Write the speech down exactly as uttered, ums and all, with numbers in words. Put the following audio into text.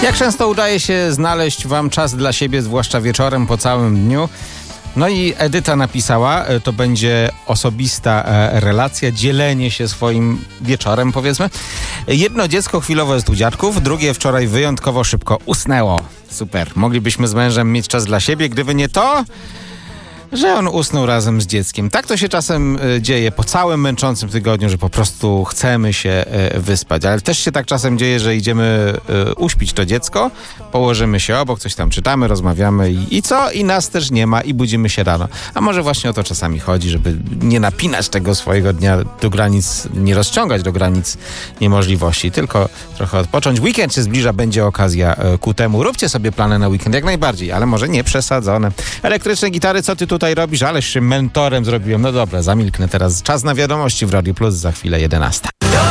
Jak często udaje się znaleźć wam czas dla siebie, zwłaszcza wieczorem po całym dniu? No i Edyta napisała, to będzie osobista relacja, dzielenie się swoim wieczorem, powiedzmy. Jedno dziecko chwilowo jest u dziadków, drugie wczoraj wyjątkowo szybko usnęło. Super, moglibyśmy z mężem mieć czas dla siebie, gdyby nie to, że on usnął razem z dzieckiem. Tak to się czasem y, dzieje po całym męczącym tygodniu, że po prostu chcemy się y, wyspać. Ale też się tak czasem dzieje, że idziemy y, uśpić to dziecko, położymy się obok, coś tam czytamy, rozmawiamy i, i co? I nas też nie ma i budzimy się rano. A może właśnie o to czasami chodzi, żeby nie napinać tego swojego dnia do granic, nie rozciągać do granic niemożliwości, tylko trochę odpocząć. Weekend się zbliża, będzie okazja y, ku temu. Róbcie sobie plany na weekend jak najbardziej, ale może nie przesadzone. Elektryczne gitary, co ty tutaj robisz? Ależ się mentorem zrobiłem. No dobra, zamilknę teraz. Czas na wiadomości w Radiu Plus, za chwilę jedenasta.